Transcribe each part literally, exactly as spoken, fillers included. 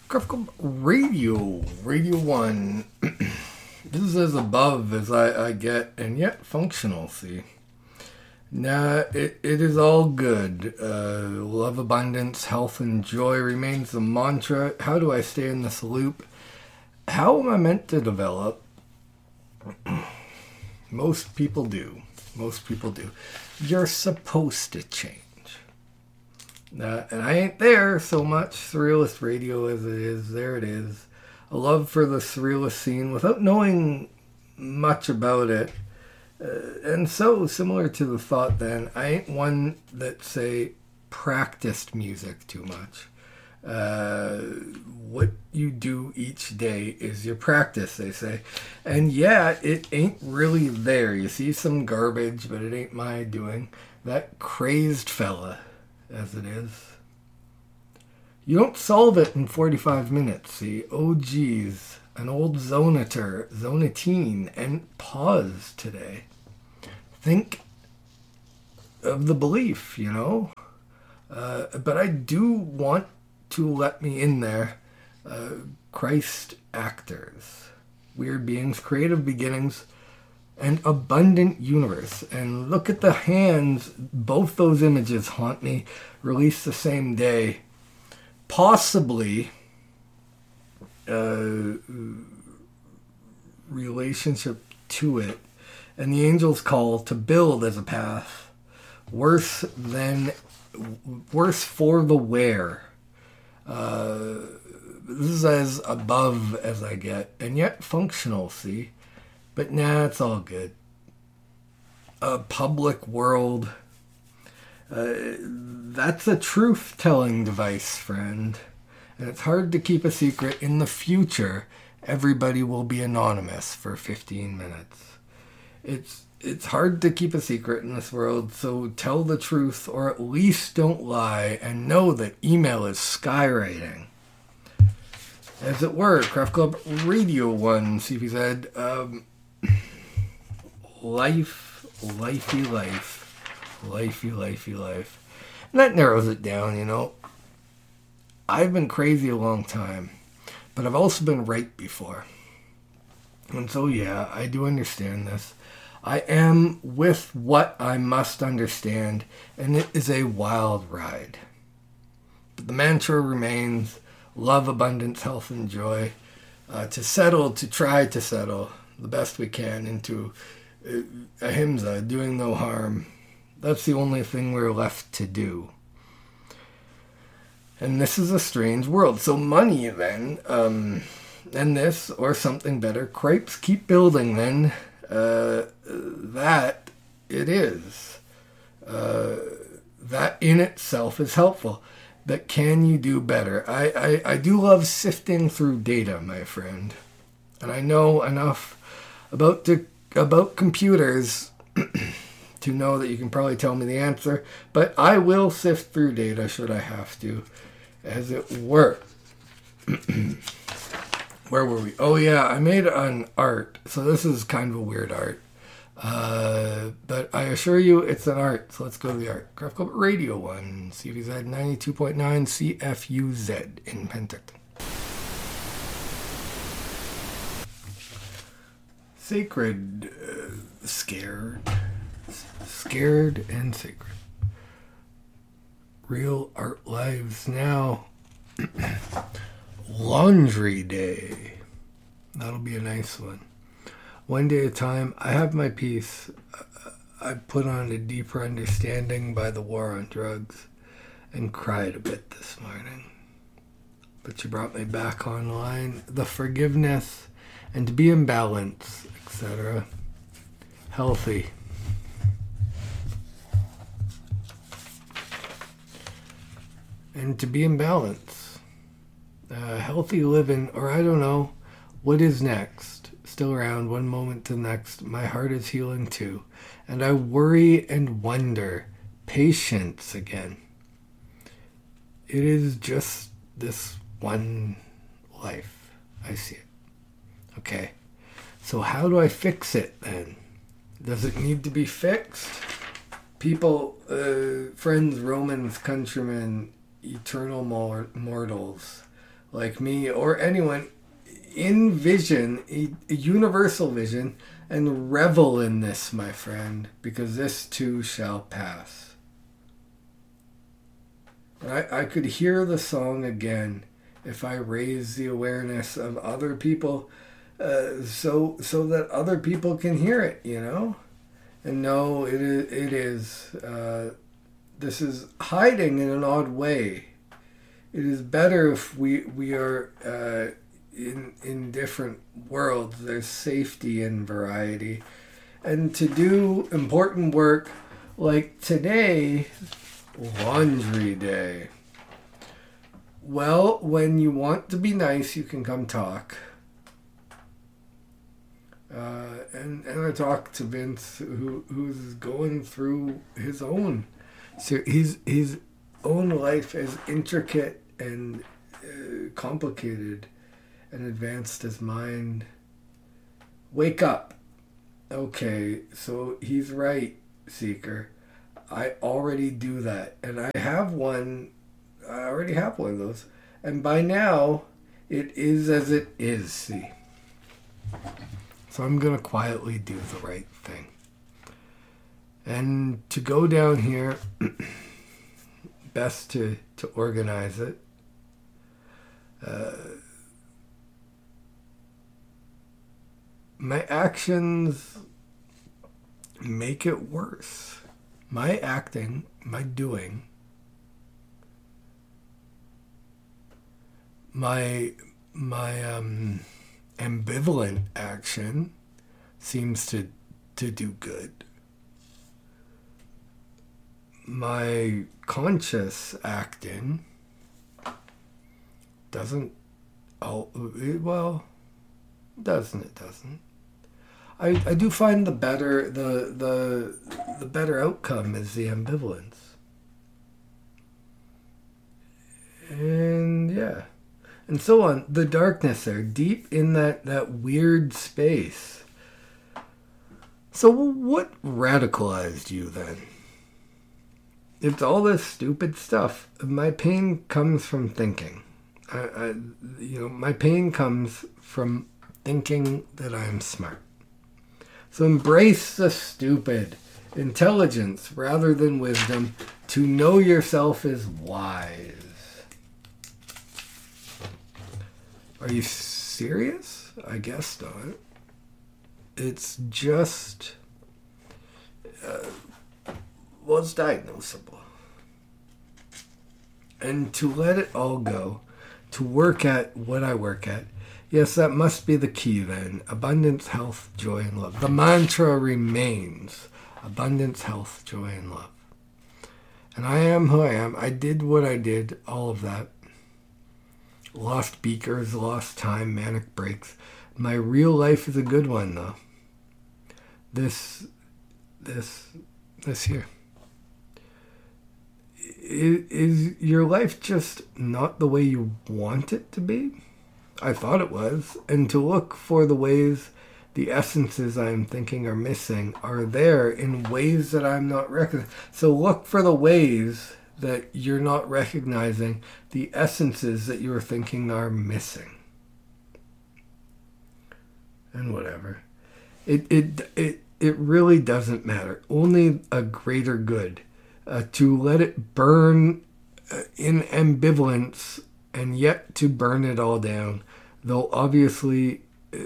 Graphical Radio, Radio one. This is as above as I, I get, and yet functional, see. Nah, it, it is all good. Uh, love, abundance, health, and joy remains the mantra. How do I stay in this loop? How am I meant to develop? Most people do. Most people do. You're supposed to change. Uh, and I ain't there so much. Surrealist radio as it is, there it is. A love for the surrealist scene without knowing much about it. Uh, and so, similar to the thought then, I ain't one that, say, practiced music too much. Uh, what you do each day is your practice, they say. And yeah, it ain't really there. You see some garbage, but it ain't my doing. That crazed fella, as it is. You don't solve it in forty-five minutes, see. Oh, geez. An old zonator, zonatine, and pause today. Think of the belief, you know? Uh, but I do want to let me in there. Uh, Christ actors, weird beings, creative beginnings, and abundant universe. And look at the hands. Both those images haunt me. Released the same day. Possibly uh, relationship to it. And the angel's call to build as a path. Worse than, worse for the wear. Uh, this is as above as I get. And yet functional, see? But nah, it's all good. A public world. Uh, that's a truth-telling device, friend. And it's hard to keep a secret. In the future, everybody will be anonymous for fifteen minutes. It's it's hard to keep a secret in this world, so tell the truth, or at least don't lie, and know that email is skywriting. As it were, Craft Club Radio one, C P Z, um, life, lifey life, lifey, lifey life. And that narrows it down, you know. I've been crazy a long time, but I've also been right before. And so, yeah, I do understand this. I am with what I must understand, and it is a wild ride. But the mantra remains love, abundance, health, and joy. Uh, to settle, to try to settle the best we can into uh, ahimsa, doing no harm. That's the only thing we're left to do. And this is a strange world. So money, then, um, and this, or something better, crepes keep building, then. Uh, that it is. Uh, that in itself is helpful. But can you do better? I, I, I do love sifting through data, my friend. And I know enough about the, about computers to know that you can probably tell me the answer. But I will sift through data should I have to, as it were. Where were we? Oh, yeah, I made an art. So this is kind of a weird art. Uh, but I assure you it's an art. So let's go to the art. Craft Club Radio one, C V Z ninety-two point nine C F U Z in Penticton. Sacred, uh, scared, scared and sacred. Real art lives now. Laundry day. That'll be a nice one. One day at a time. I have my piece. I put on a deeper understanding by the war on drugs and cried a bit this morning. But you brought me back online. The forgiveness and to be in balance, et cetera. Healthy. And to be in balance. Uh, healthy living, or I don't know, what is next? Still around one moment to the next. My heart is healing too. And I worry and wonder. Patience again. It is just this one life. I see it. Okay. So how do I fix it then? Does it need to be fixed? People, uh, friends, Romans, countrymen, eternal mor- mortals. like me or anyone envision a, a universal vision and revel in this, my friend, because this too shall pass. I, I could hear the song again if I raise the awareness of other people, uh, so so that other people can hear it, you know, and know it is. It is uh, this is hiding in an odd way. It is better if we we are uh, in in different worlds. There's safety and variety, and to do important work like today, laundry day. Well, when you want to be nice, you can come talk. Uh, and and I talked to Vince, who who's going through his own, so his his own life is intricate and uh, complicated, and advanced as mine. Wake up. Okay, so he's right, Seeker. I already do that, and I have one. I already have one of those, and by now, it is as it is. See, so I'm gonna quietly do the right thing, and to go down here, best to to organize it. Uh, my actions make it worse. My acting, my doing, my my um, ambivalent action seems to to do good. My conscious acting doesn't. Oh, well, doesn't it? Doesn't. I, I do find the better the the the better outcome is the ambivalence. And yeah. And so on. The darkness there, deep in that, that weird space. So what radicalized you then? It's all this stupid stuff. My pain comes from thinking. I, I you know, my pain comes from thinking that I'm smart. So embrace the stupid. Intelligence rather than wisdom. To know yourself is wise. Are you serious? I guess not. It's just... Uh, well, it's diagnosable. And to let it all go, to work at what I work at, yes, that must be the key then. Abundance, health, joy, and love. The mantra remains abundance, health, joy, and love. And I am who I am. I did what I did, all of that. Lost beakers, lost time, manic breaks. My real life is a good one, though. This, this, this here. Is your life just not the way you want it to be? I thought it was. And to look for the ways the essences I'm thinking are missing are there in ways that I'm not recognizing. So look for the ways that you're not recognizing the essences that you're thinking are missing. And whatever. It it it it really doesn't matter. Only a greater good. Uh, to let it burn uh, in ambivalence and yet to burn it all down. Though obviously uh,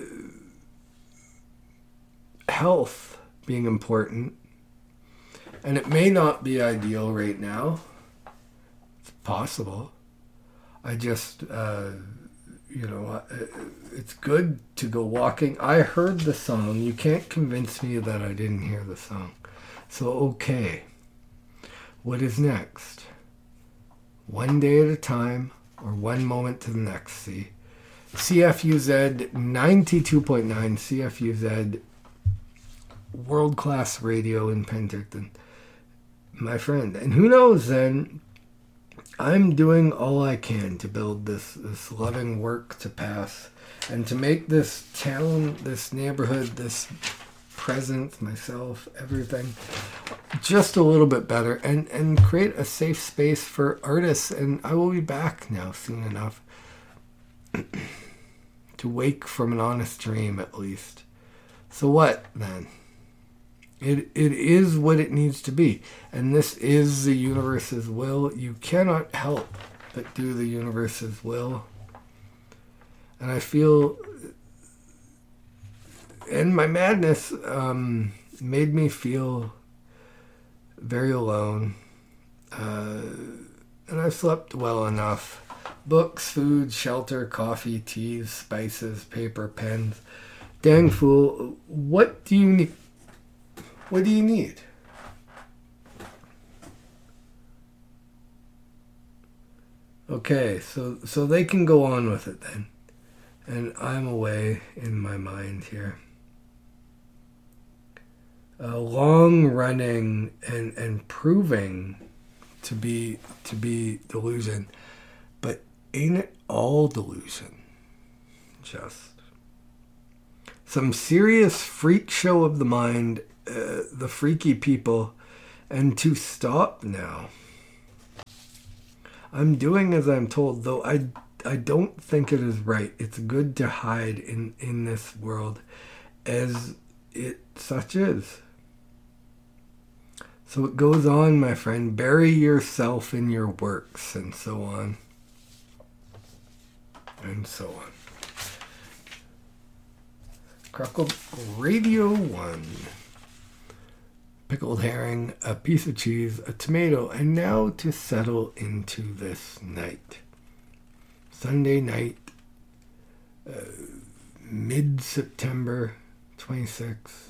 health being important. And it may not be ideal right now. It's possible. I just, uh, you know, it's good to go walking. I heard the song. You can't convince me that I didn't hear the song. So, okay. What is next? One day at a time or one moment to the next, see? C F U Z ninety-two point nine, C F U Z, world-class radio in Penticton. My friend. And who knows then, I'm doing all I can to build this, this loving work to pass and to make this town, this neighborhood, this presence, myself, everything, just a little bit better and, and create a safe space for artists. And I will be back now soon enough to wake from an honest dream, at least. So what, then? It It is what it needs to be. And this is the universe's will. You cannot help but do the universe's will. And I feel... And my madness um, made me feel very alone. Uh, and I slept well enough. Books, food, shelter, coffee, teas, spices, paper, pens. Dang fool, what do you need? What do you need? Okay, so so they can go on with it then. And I'm away in my mind here. Uh, long running and, and proving to be to be delusion. But ain't it all delusion? Just some serious freak show of the mind, uh, the freaky people, and to stop now. I'm doing as I'm told, though I, I don't think it is right. It's good to hide in, in this world as it such is. So it goes on, my friend. Bury yourself in your works, and so on. And so on. Crackle Radio one. Pickled herring, a piece of cheese, a tomato, and now to settle into this night. Sunday night, uh, mid-September twenty-sixth.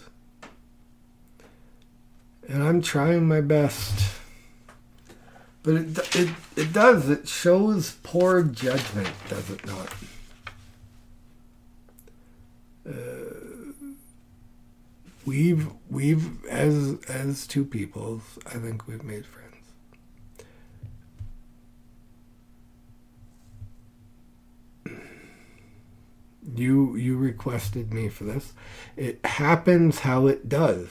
And I'm trying my best. But it, it, it does. It shows poor judgment, does it not? Uh, we've, we've as, as two peoples, I think we've made friends. You, you requested me for this. It happens how it does.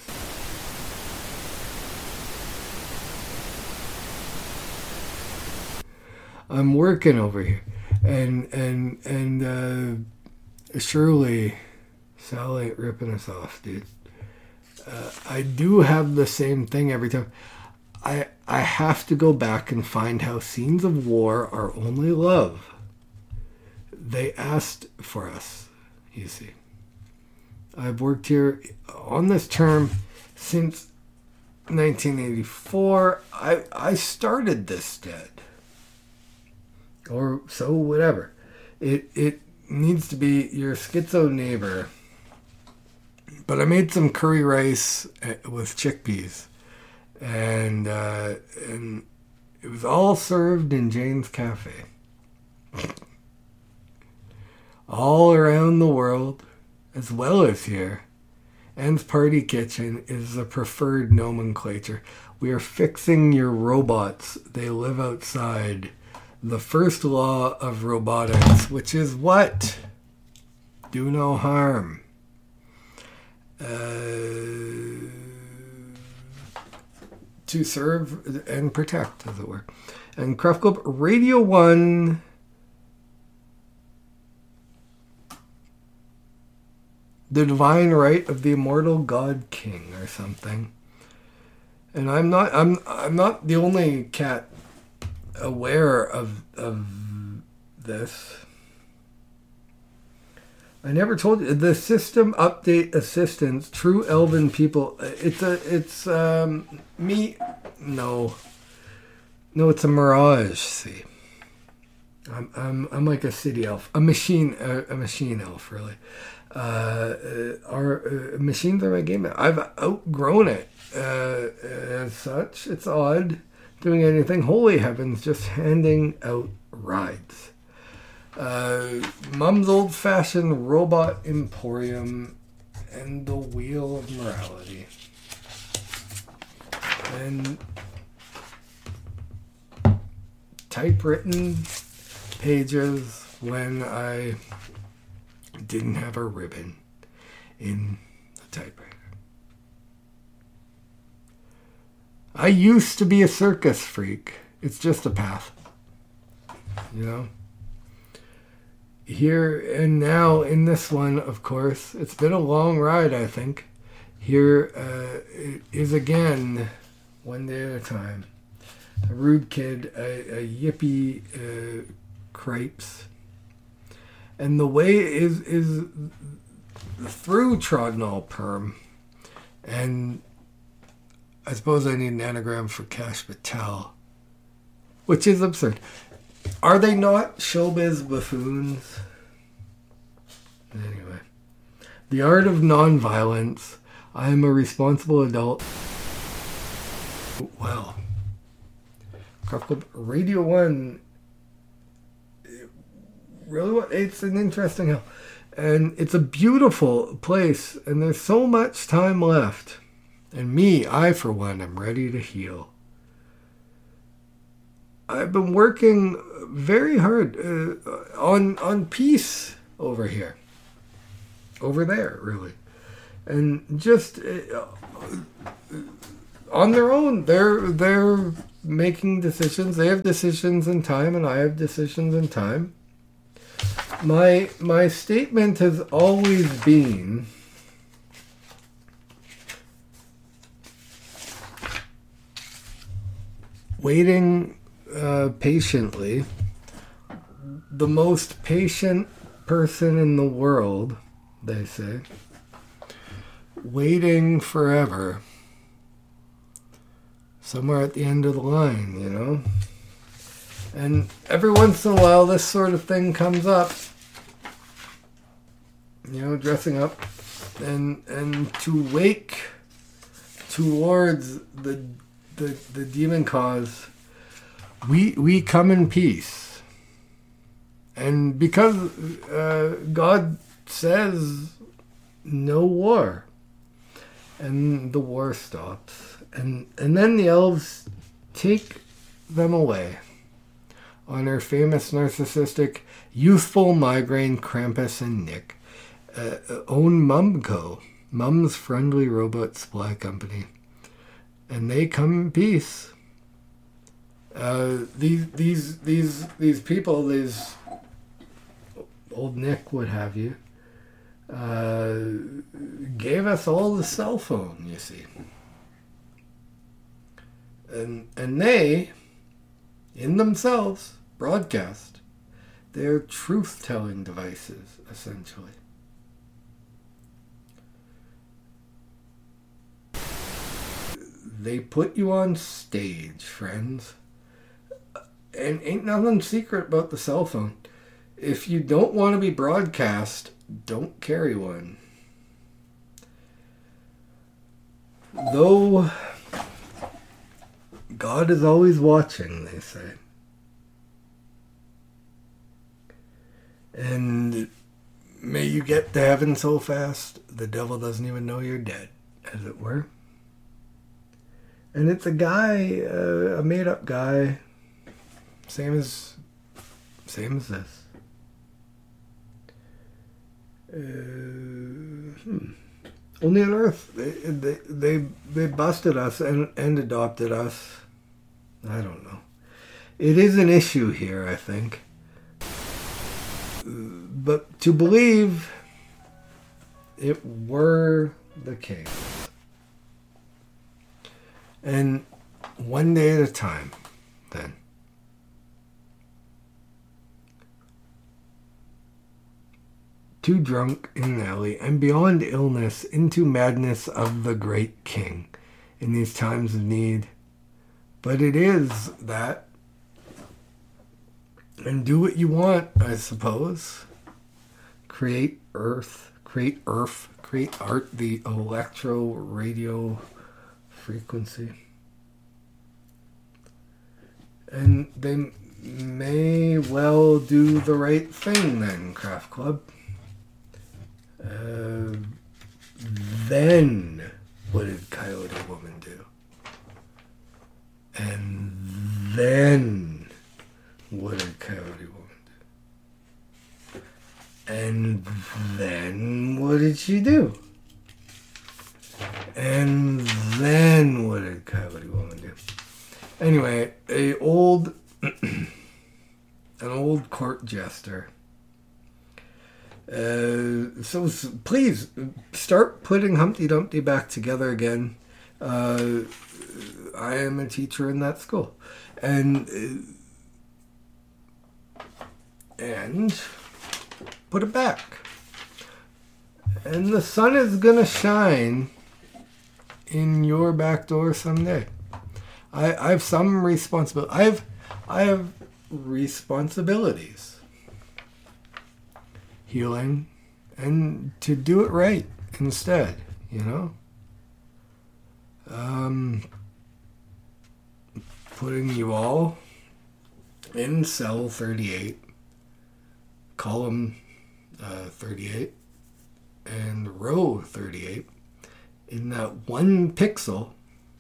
I'm working over here, and and and uh, surely Sal ain't ripping us off, dude. Uh, I do have the same thing every time. I I have to go back and find how scenes of war are only love. They asked for us, you see. I've worked here on this term since nineteen eighty-four. I I started this stead. Or so, whatever. It it needs to be your schizo neighbor. But I made some curry rice with chickpeas. And, uh, and it was all served in Jane's Cafe. All around the world, as well as here. Ann's Party Kitchen is the preferred nomenclature. We are fixing your robots. They live outside. The first law of robotics, which is what? Do no harm. Uh, to serve and protect, as it were. And Craft Club Radio one. The Divine Right of the Immortal God King, or something. And I'm not. I'm. I'm not the only cat aware of of this. I never told you the system update assistance. True Elven people. It's a. It's um me. No. No, it's a mirage. See, I'm I'm I'm like a city elf, a machine a, a machine elf really. Uh, our uh, machines are my game. I've outgrown it. Uh, as such, it's odd. Doing anything. Holy heavens, just handing out rides. Uh, Mum's old-fashioned robot emporium and the wheel of morality. And typewritten pages when I didn't have a ribbon in the typewriter. I used to be a circus freak. It's just a path. You know? here and now in this one, of course, it's been a long ride, I think. Here uh, is again, one day at a time. A rude kid, a, a yippee uh, crepes. And the way is is through Trodden All Perm. And I suppose I need an anagram for Cash Patel, which is absurd. Are they not showbiz buffoons? Anyway. The Art of Nonviolence. I am a responsible adult. Well. Craft Club Radio one. Really, it's an interesting house. And it's a beautiful place. And there's so much time left. And me, I for one, am ready to heal. I've been working very hard uh, on on peace over here. Over there, really. And just uh, on their own, they're they're making decisions. They have decisions in time, and I have decisions in time. My my statement has always been waiting uh, patiently. The most patient person in the world, they say. Waiting forever. Somewhere at the end of the line, you know? And every once in a while, this sort of thing comes up. You know, dressing up. And and to wake towards the the, the demon cause, we we come in peace. And because uh, God says no war. And the war stops. And and then the elves take them away on their famous narcissistic, youthful migraine Krampus and Nick uh, own Mumco, Mum's friendly robot supply company. And they come in peace. Uh, these these these these people, these old Nick, what have you, uh, gave us all the cell phone, you see. And and they, in themselves, broadcast. They're truth-telling devices, essentially. They put you on stage, friends. And ain't nothing secret about the cell phone. If you don't want to be broadcast, don't carry one. Though God is always watching, they say. And may you get to heaven so fast, the devil doesn't even know you're dead, as it were. And it's a guy, uh, a made-up guy, same as, same as this. Uh, hmm. Only on Earth, they, they they they busted us and, and adopted us. I don't know. It is an issue here, I think. But to believe it were the case. And one day at a time, then. Too drunk in an alley, and beyond illness, into madness of the great king in these times of need. But it is that. And do what you want, I suppose. Create earth, create earth, create art, the electro radio frequency. And they may well do the right thing then, Craft Club. Uh, then, what did Coyote Woman do? And then, what did Coyote Woman do? And then, what did she do? And then, what did Coyote Woman do? Anyway, a old, an old court jester Uh, so s- please start putting Humpty Dumpty back together again. Uh, I am a teacher in that school, and uh, and put it back. And the sun is gonna shine in your back door someday. I, I have some responsibility. I have I have responsibilities. Healing, and to do it right instead, you know? Um, putting you all in cell thirty-eight, column uh, thirty-eight, and row thirty-eight in that one pixel.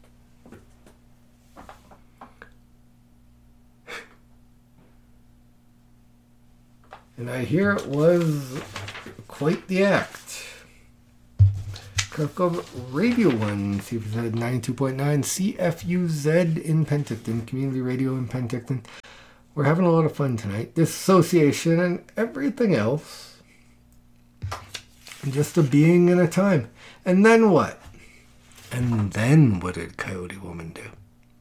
And I hear it was quite the act. Krakow Radio one, C F U Z ninety-two point nine, C F U Z in Penticton, Community Radio in Penticton. We're having a lot of fun tonight. This association and everything else. Just a being in a time. And then what? And then what did Coyote Woman do?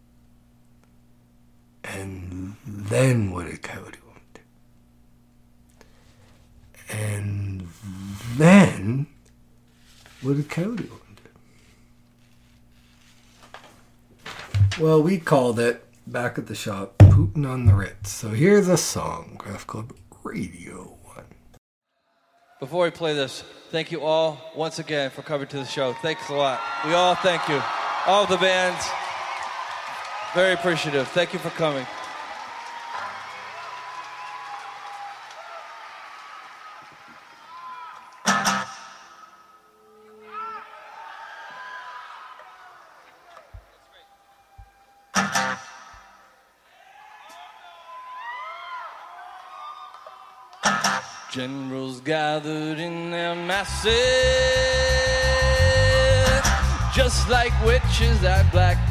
And then what did Coyote Woman do? And then, what did Coyote Woman do? Well, we called it, back at the shop, Pootin' on the Ritz. So here's a song, Craft Club Radio one. Before we play this, thank you all once again for coming to the show. Thanks a lot. We all thank you. All the bands, very appreciative. Thank you for coming. Generals gathered in their masses, just like witches at black